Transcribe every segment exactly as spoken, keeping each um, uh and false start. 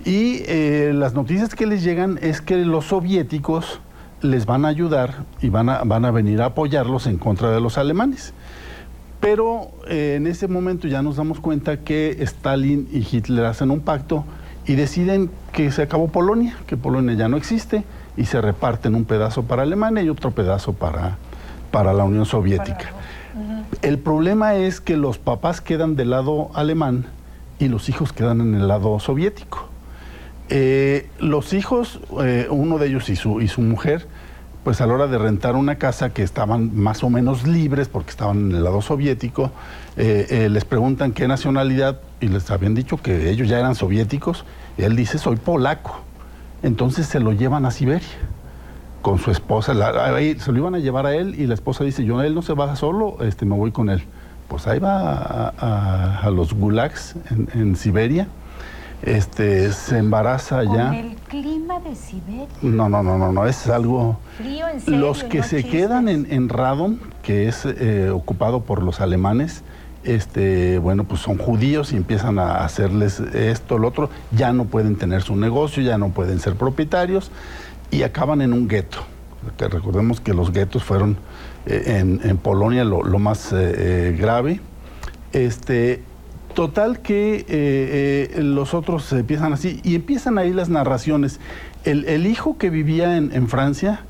Y eh, las noticias que les llegan es que los soviéticos les van a ayudar y van a, van a venir a apoyarlos en contra de los alemanes. Pero eh, en ese momento ya nos damos cuenta que Stalin y Hitler hacen un pacto y deciden que se acabó Polonia, que Polonia ya no existe, y se reparten un pedazo para Alemania y otro pedazo para, para la Unión Soviética. Uh-huh. El problema es que los papás quedan del lado alemán y los hijos quedan en el lado soviético. Eh, los hijos, eh, uno de ellos y su, y su mujer, pues a la hora de rentar una casa que estaban más o menos libres porque estaban en el lado soviético, eh, eh, les preguntan qué nacionalidad y les habían dicho que ellos ya eran soviéticos, y él dice, soy polaco. Entonces se lo llevan a Siberia con su esposa, la, ahí se lo iban a llevar a él y la esposa dice, yo, él no se va solo, este, me voy con él. Pues ahí va a, a, a los gulags en, en Siberia. Este, se embaraza allá. ¿Con el clima de Siberia? No, no, no, no, no, es algo... Frío, en serio, los que no se chistes. quedan en, en Radom, que es eh, ocupado por los alemanes, este, bueno, pues son judíos y empiezan a hacerles esto, lo otro, ya no pueden tener su negocio, ya no pueden ser propietarios y acaban en un gueto. Que recordemos que los guetos fueron eh, en, en Polonia lo, lo más eh, eh, grave. Este... Total que eh, eh, los otros empiezan así, y empiezan ahí las narraciones. El, el hijo que vivía en, en Francia,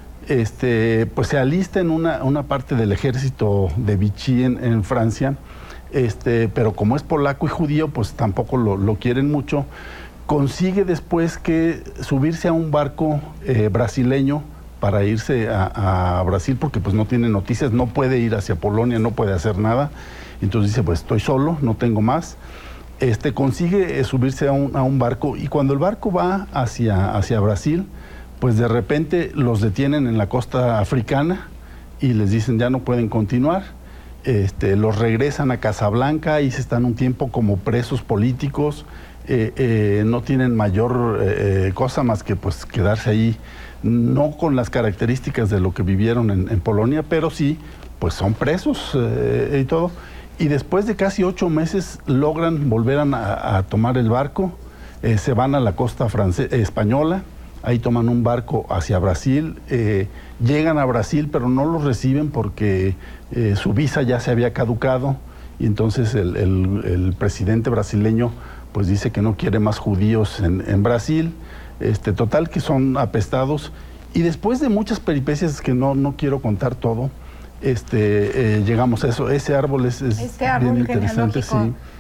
este, pues se alista en una, una parte del ejército de Vichy en, en Francia, este, pero como es polaco y judío, pues tampoco lo, lo quieren mucho. Consigue después que subirse a un barco eh, brasileño para irse a, a Brasil, porque pues no tiene noticias, no puede ir hacia Polonia, no puede hacer nada. Entonces dice, pues estoy solo, no tengo más. Este, consigue eh, subirse a un, a un barco, y cuando el barco va hacia, hacia Brasil, pues de repente los detienen en la costa africana y les dicen ya no pueden continuar. Este, los regresan a Casablanca y se están un tiempo como presos políticos. Eh, eh, no tienen mayor eh, cosa más que pues quedarse ahí, no con las características de lo que vivieron en, en Polonia, pero sí, pues son presos eh, y todo. Y después de casi ocho meses logran volver a, a tomar el barco, eh, se van a la costa france- eh, española, ahí toman un barco hacia Brasil, eh, llegan a Brasil pero no los reciben porque eh, su visa ya se había caducado, y entonces el, el, el presidente brasileño pues dice que no quiere más judíos en, en Brasil, este, total que son apestados, y después de muchas peripecias que no, no quiero contar todo, Este, eh, llegamos a eso. Ese árbol es, es este árbol bien interesante, sí.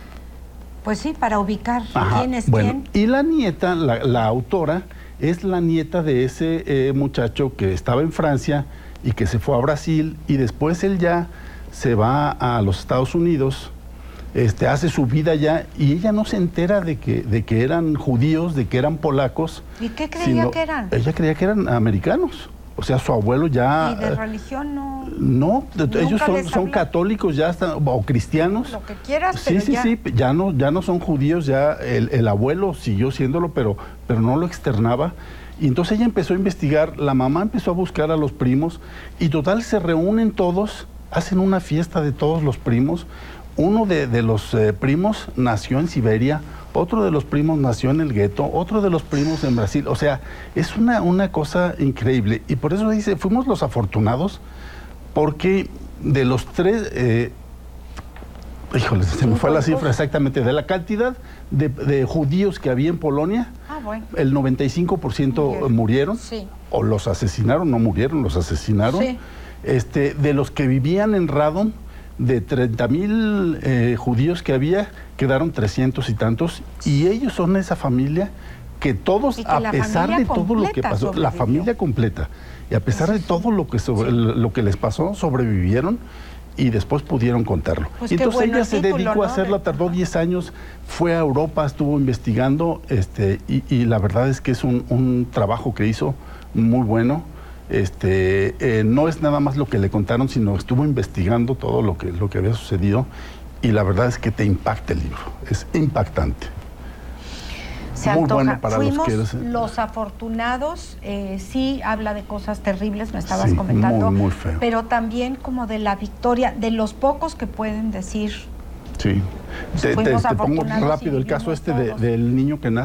Pues sí, para ubicar Ajá, quién es bueno, quién. y la nieta, la, la autora, es la nieta de ese eh, muchacho que estaba en Francia y que se fue a Brasil, y después él ya se va a los Estados Unidos, este, hace su vida allá, y ella no se entera de que, de que eran judíos, de que eran polacos. ¿Y qué creía sino, que eran? Ella creía que eran americanos. O sea, su abuelo ya... ¿Y de religión no? No, de, ellos son, son habló. católicos, ya están, o cristianos. Lo que quieras, sí, pero sí, ya... sí, ya no, ya no son judíos, ya el, el abuelo siguió siéndolo, pero, pero no lo externaba. Y entonces ella empezó a investigar, la mamá empezó a buscar a los primos, y total se reúnen todos, hacen una fiesta de todos los primos. Uno de, de los eh, primos nació en Siberia, otro de los primos nació en el gueto, otro de los primos en Brasil. O sea, es una, una cosa increíble. Y por eso dice, fuimos los afortunados, porque de los tres, eh, híjole, se me fue la cifra exactamente, de la cantidad de, de judíos que había en Polonia, ah, bueno. el noventa y cinco por ciento murieron, murieron sí. o los asesinaron, no murieron, los asesinaron. Sí. Este, de los que vivían en Radom, de treinta mil eh, judíos que había, quedaron trescientos y tantos, y ellos son esa familia que todos, y que a pesar de todo lo que pasó, la familia completa, y a pesar de todo lo que, sobre, sí. lo que les pasó, sobrevivieron y después pudieron contarlo. Pues y entonces bueno ella se título, dedicó ¿no? a hacerlo, tardó diez años, fue a Europa, estuvo investigando, este, y, y la verdad es que es un, un trabajo que hizo muy bueno. Este, eh, no es nada más lo que le contaron, sino estuvo investigando todo lo que, lo que había sucedido, y la verdad es que te impacta el libro, es impactante. Se Muy antoja. bueno para Fuimos los que... los afortunados, eh, sí habla de cosas terribles, me estabas sí, comentando, muy, muy feo. Pero también como de la victoria, de los pocos que pueden decir. Sí, te, te, te pongo rápido el caso este de, del niño que nace